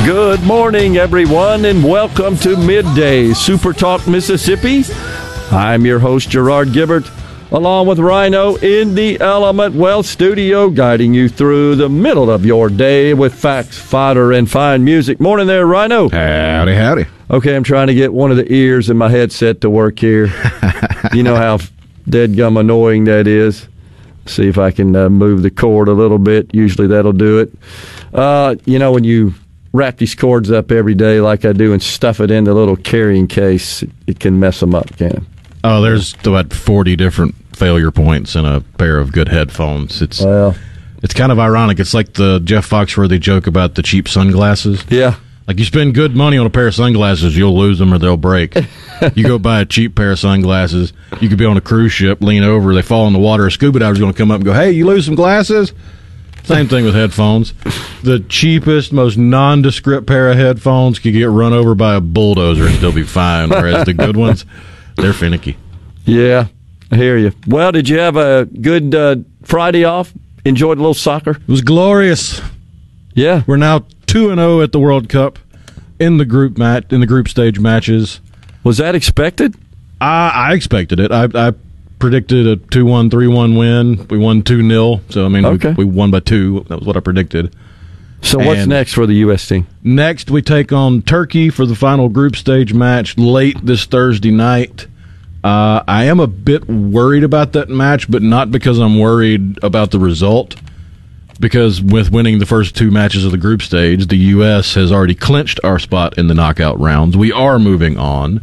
Good morning, everyone, and welcome to Midday Super Talk Mississippi. I'm your host, Gerard Gibbert, along with Rhino in the Element Wealth Studio, guiding you through the middle of your day with facts, fodder, and fine music. Morning there, Rhino. Howdy, howdy. Okay, I'm trying to get one of the ears in my headset to work here. You know how deadgum annoying that is. See if I can move the cord a little bit. Usually that'll do it. When you wrap these cords up every day like I do and stuff it in the little carrying case, it can mess them up, can't it? Oh, there's about 40 different failure points in a pair of good headphones. It's kind of ironic. It's like the Jeff Foxworthy joke about the cheap sunglasses. Yeah. Like you spend good money on a pair of sunglasses, you'll lose them or they'll break. You go buy a cheap pair of sunglasses, you could be on a cruise ship, lean over, they fall in the water, a scuba diver's going to come up and go, hey, you lose some glasses? Same thing with headphones. The cheapest, most nondescript pair of headphones could get run over by a bulldozer and still be fine, whereas the good ones, they're finicky. Yeah, I hear you. Well, did you have a good Friday off? Enjoyed a little soccer? It was glorious. Yeah. We're now 2-0 at the World Cup in the group stage matches. Was that expected? I expected it. I predicted a 2-1, 3-1 win. We won 2-0. So, I mean, okay. we won by 2. That was what I predicted. So what's next for the U.S. team? Next, we take on Turkey for the final group stage match late this Thursday night. I am a bit worried about that match, but not because I'm worried about the result. Because with winning the first 2 matches of the group stage, the U.S. has already clinched our spot in the knockout rounds. We are moving on.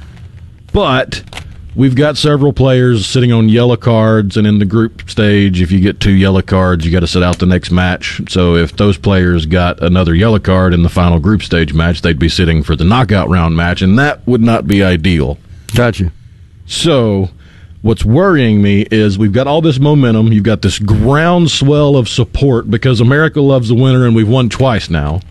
But we've got several players sitting on yellow cards, and in the group stage, if you get 2 yellow cards, you got to sit out the next match. So if those players got another yellow card in the final group stage match, they'd be sitting for the knockout round match, and that would not be ideal. Gotcha. So what's worrying me is we've got all this momentum. You've got this groundswell of support because America loves the winner, and we've won twice now.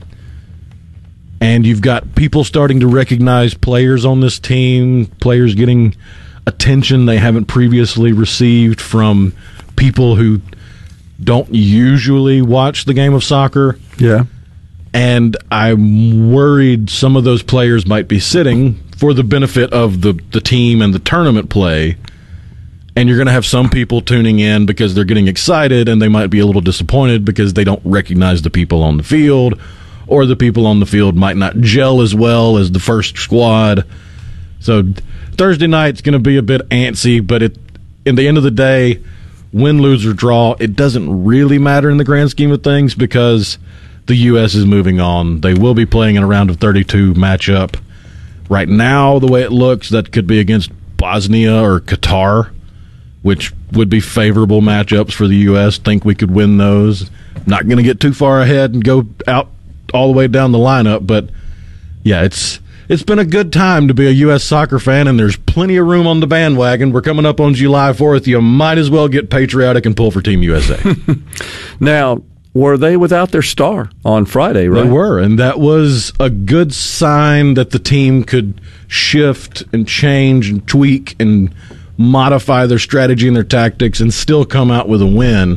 And you've got people starting to recognize players on this team, players getting attention they haven't previously received from people who don't usually watch the game of soccer. Yeah. And I'm worried some of those players might be sitting for the benefit of the team and the tournament play. And you're going to have some people tuning in because they're getting excited, and they might be a little disappointed because they don't recognize the people on the field, or the people on the field might not gel as well as the first squad. So Thursday night's going to be a bit antsy, but in the end of the day, win, lose, or draw, it doesn't really matter in the grand scheme of things because the U.S. is moving on. They will be playing in a round of 32 matchup. Right now, the way it looks, that could be against Bosnia or Qatar, which would be favorable matchups for the U.S. Think we could win those. Not going to get too far ahead and go out all the way down the lineup, but yeah, it's been a good time to be a U.S. soccer fan, and there's plenty of room on the bandwagon. We're coming up on July 4th. You might as well get patriotic and pull for Team USA. Now, were they without their star on Friday, right? They were, and that was a good sign that the team could shift and change and tweak and modify their strategy and their tactics and still come out with a win.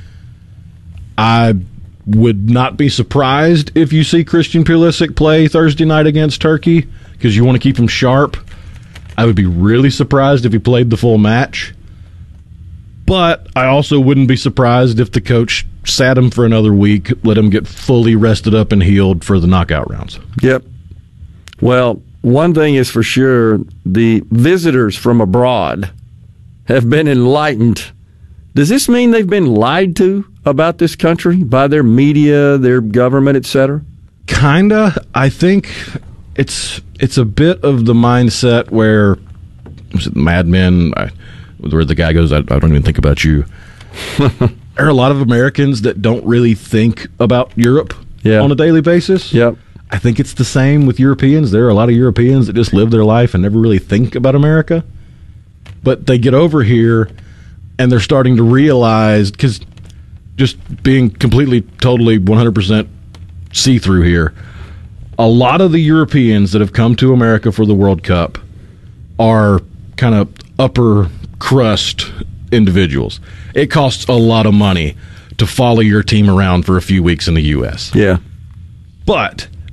I would not be surprised if you see Christian Pulisic play Thursday night against Turkey because you want to keep him sharp. I would be really surprised if he played the full match. But I also wouldn't be surprised if the coach sat him for another week, let him get fully rested up and healed for the knockout rounds. Yep. Well, one thing is for sure, the visitors from abroad have been enlightened. Does this mean they've been lied to about this country by their media, their government, etc.? Kinda. I think it's a bit of the mindset where was it Mad Men, where the guy goes, I don't even think about you. There are a lot of Americans that don't really think about Europe on a daily basis. Yep. I think it's the same with Europeans. There are a lot of Europeans that just live their life and never really think about America. But they get over here and they're starting to realize, because just being completely, totally, 100% see-through here, a lot of the Europeans that have come to America for the World Cup are kind of upper crust individuals. It costs a lot of money to follow your team around for a few weeks in the U.S. Yeah. But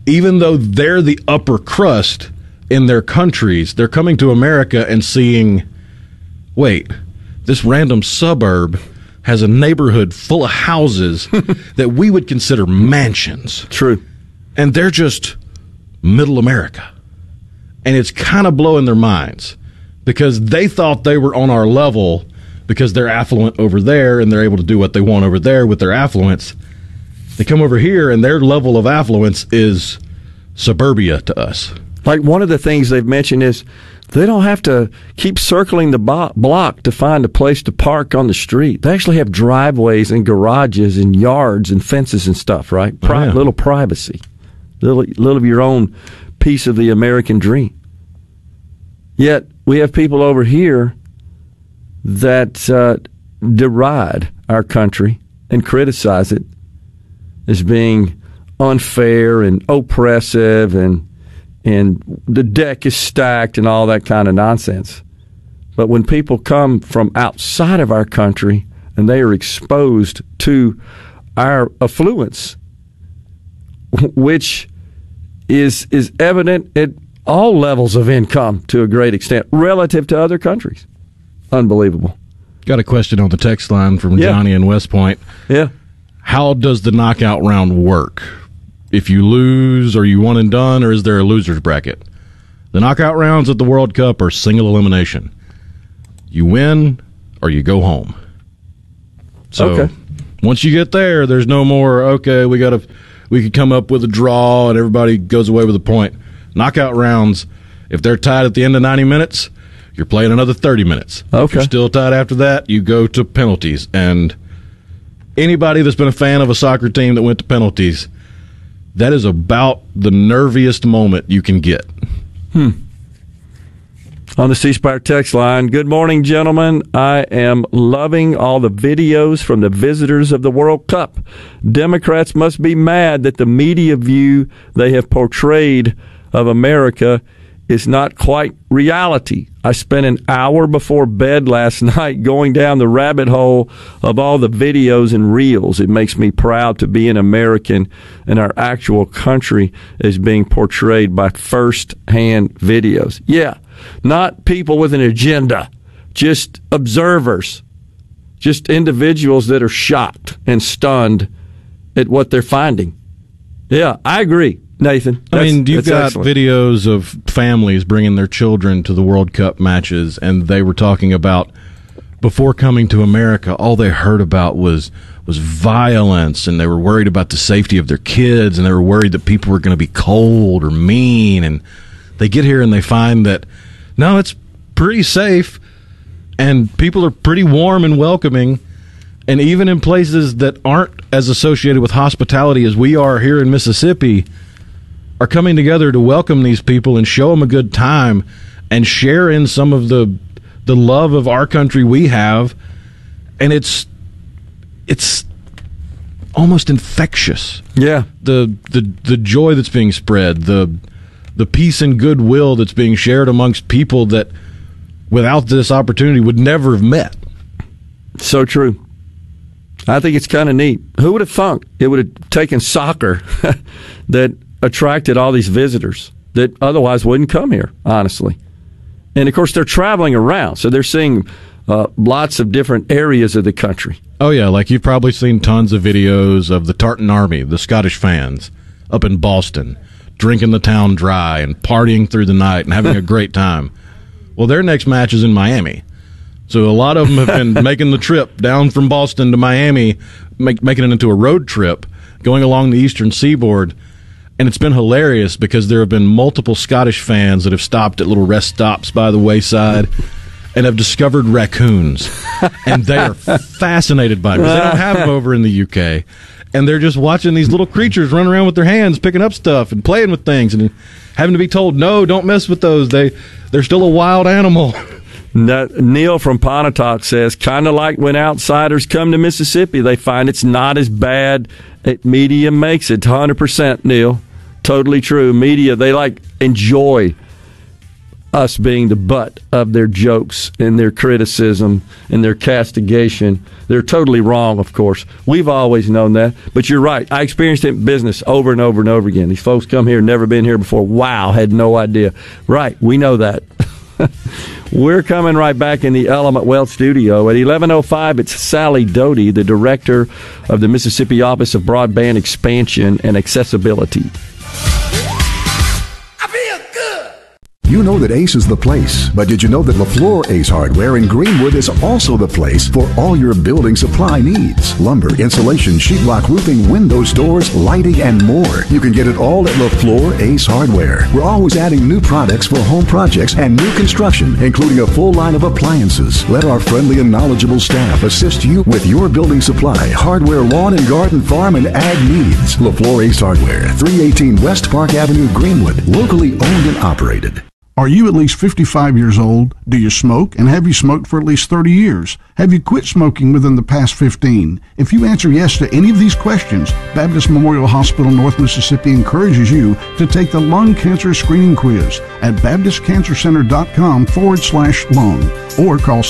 even though they're the upper crust in their countries, they're coming to America and seeing, wait, this random suburb has a neighborhood full of houses that we would consider mansions. True. And they're just middle America. And it's kind of blowing their minds because they thought they were on our level because they're affluent over there and they're able to do what they want over there with their affluence. They come over here and their level of affluence is suburbia to us. Like one of the things they've mentioned is they don't have to keep circling the block to find a place to park on the street. They actually have driveways and garages and yards and fences and stuff, right? Little privacy, little of your own piece of the American dream. Yet we have people over here that deride our country and criticize it as being unfair and oppressive and the deck is stacked and all that kind of nonsense. But when people come from outside of our country and they are exposed to our affluence, which is evident at all levels of income to a great extent relative to other countries. Unbelievable. Got a question on the text line from Johnny in West Point. Yeah. How does the knockout round work? If you lose, are you one and done, or is there a loser's bracket? The knockout rounds at the World Cup are single elimination. You win or you go home. So once you get there, there's no more, okay, we could come up with a draw and everybody goes away with a point. Knockout rounds, if they're tied at the end of 90 minutes, you're playing another 30 minutes. Okay. If you're still tied after that, you go to penalties. And anybody that's been a fan of a soccer team that went to penalties, that is about the nerviest moment you can get. On the C Spire text line, good morning, gentlemen. I am loving all the videos from the visitors of the World Cup. Democrats must be mad that the media view they have portrayed of America is not quite reality. I spent an hour before bed last night going down the rabbit hole of all the videos and reels. It makes me proud to be an American, and our actual country is being portrayed by first-hand videos. Yeah, not people with an agenda, just observers, just individuals that are shocked and stunned at what they're finding. Yeah, I agree. Nathan, you've got excellent videos of families bringing their children to the World Cup matches, and they were talking about before coming to America, all they heard about was violence, and they were worried about the safety of their kids, and they were worried that people were going to be cold or mean, and they get here and they find that, no, it's pretty safe, and people are pretty warm and welcoming, and even in places that aren't as associated with hospitality as we are here in Mississippi, are coming together to welcome these people and show them a good time and share in some of the love of our country we have. And it's almost infectious. Yeah. The joy that's being spread, the peace and goodwill that's being shared amongst people that without this opportunity would never have met. So true. I think it's kind of neat. Who would have thunk it would have taken soccer that attracted all these visitors that otherwise wouldn't come here, honestly. And, of course, they're traveling around, so they're seeing lots of different areas of the country. Oh, yeah, like you've probably seen tons of videos of the Tartan Army, the Scottish fans, up in Boston, drinking the town dry and partying through the night and having a great time. Well, their next match is in Miami. So a lot of them have been making the trip down from Boston to Miami, making it into a road trip, going along the eastern seaboard. And it's been hilarious because there have been multiple Scottish fans that have stopped at little rest stops by the wayside and have discovered raccoons. And they are fascinated by it because they don't have them over in the UK. And they're just watching these little creatures run around with their hands, picking up stuff and playing with things and having to be told, no, don't mess with those. They're still a wild animal. Neil from Pontotoc says, kind of like when outsiders come to Mississippi, they find it's not as bad as media makes it. 100%, Neil. Totally true. Media, they enjoy us being the butt of their jokes and their criticism and their castigation. They're totally wrong, of course. We've always known that. But you're right. I experienced it in business over and over and over again. These folks come here, never been here before. Wow, had no idea. Right, we know that. We're coming right back in the Element Wealth studio. At 11:05, it's Sally Doty, the director of the Mississippi Office of Broadband Expansion and Accessibility. You know that Ace is the place, but did you know that LaFleur Ace Hardware in Greenwood is also the place for all your building supply needs? Lumber, insulation, sheetrock, roofing, windows, doors, lighting, and more. You can get it all at LaFleur Ace Hardware. We're always adding new products for home projects and new construction, including a full line of appliances. Let our friendly and knowledgeable staff assist you with your building supply, hardware, lawn and garden, farm, and ag needs. LaFleur Ace Hardware, 318 West Park Avenue, Greenwood. Locally owned and operated. Are you at least 55 years old? Do you smoke? And have you smoked for at least 30 years? Have you quit smoking within the past 15? If you answer yes to any of these questions, Baptist Memorial Hospital North Mississippi encourages you to take the lung cancer screening quiz at baptistcancercenter.com/lung or call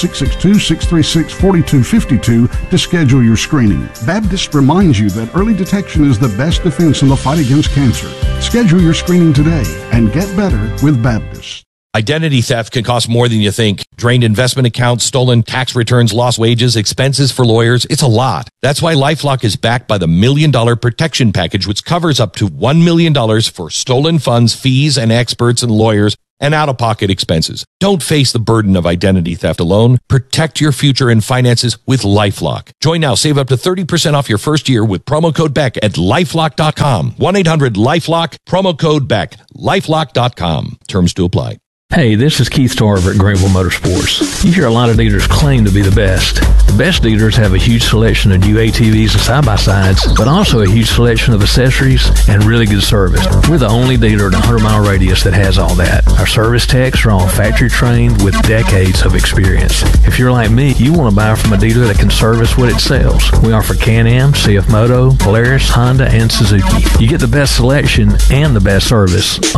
662-636-4252 to schedule your screening. Baptist reminds you that early detection is the best defense in the fight against cancer. Schedule your screening today and get better with Baptist. Identity theft can cost more than you think. Drained investment accounts, stolen tax returns, lost wages, expenses for lawyers. It's a lot. That's why LifeLock is backed by the $1 Million Protection Package, which covers up to $1 million for stolen funds, fees, and experts and lawyers, and out-of-pocket expenses. Don't face the burden of identity theft alone. Protect your future and finances with LifeLock. Join now. Save up to 30% off your first year with promo code BECK at LifeLock.com. 1-800-LifeLock, promo code BECK, LifeLock.com. Terms to apply. Hey, this is Keith Tarver at Greenville Motorsports. You hear a lot of dealers claim to be the best. The best dealers have a huge selection of new ATVs and side-by-sides, but also a huge selection of accessories and really good service. We're the only dealer in a 100-mile radius that has all that. Our service techs are all factory trained with decades of experience. If you're like me, you want to buy from a dealer that can service what it sells. We offer Can-Am, CF Moto, Polaris, Honda, and Suzuki. You get the best selection and the best service